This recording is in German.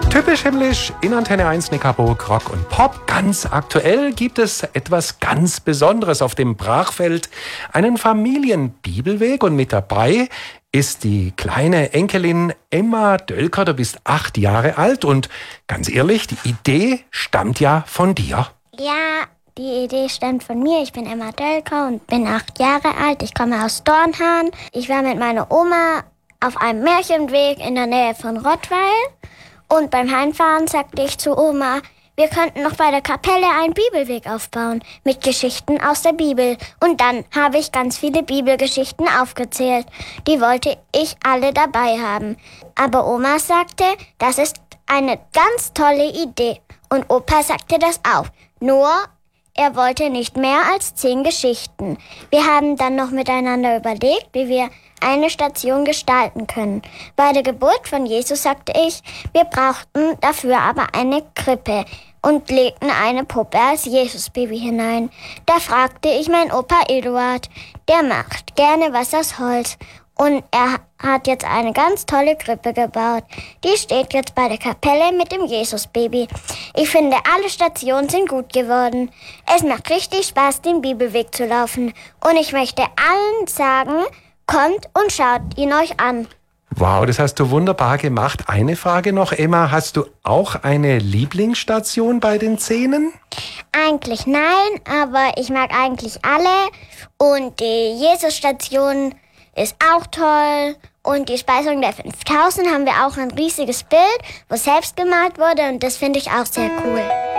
Typisch himmlisch in Antenne 1 Neckarburg, Rock und Pop. Ganz aktuell gibt es etwas ganz Besonderes auf dem Brachfeld, einen Familienbibelweg, und mit dabei ist die kleine Enkelin Emma Dölker. Du bist 8 Jahre alt und ganz ehrlich, die Idee stammt ja von dir. Ja, die Idee stammt von mir. Ich bin Emma Dölker und bin 8 Jahre alt. Ich komme aus Dornhahn. Ich war mit meiner Oma auf einem Märchenweg in der Nähe von Rottweil. Und beim Heimfahren sagte ich zu Oma, wir könnten noch bei der Kapelle einen Bibelweg aufbauen mit Geschichten aus der Bibel. Und dann habe ich ganz viele Bibelgeschichten aufgezählt. Die wollte ich alle dabei haben. Aber Oma sagte, das ist eine ganz tolle Idee. Und Opa sagte das auch. Nur, er wollte nicht mehr als 10 Geschichten. Wir haben dann noch miteinander überlegt, wie wir eine Station gestalten können. Bei der Geburt von Jesus sagte ich, wir brauchten dafür aber eine Krippe und legten eine Puppe als Jesusbaby hinein. Da fragte ich meinen Opa Eduard, der macht gerne was aus Holz. Und er hat jetzt eine ganz tolle Krippe gebaut. Die steht jetzt bei der Kapelle mit dem Jesusbaby. Ich finde, alle Stationen sind gut geworden. Es macht richtig Spaß, den Bibelweg zu laufen. Und ich möchte allen sagen, kommt und schaut ihn euch an. Wow, das hast du wunderbar gemacht. Eine Frage noch, Emma. Hast du auch eine Lieblingsstation bei den 10? Eigentlich nein, aber ich mag eigentlich alle. Und die Jesus-Station ist auch toll. Und die Speisung der 5000 haben wir auch ein riesiges Bild, wo selbst gemalt wurde. Und das finde ich auch sehr cool.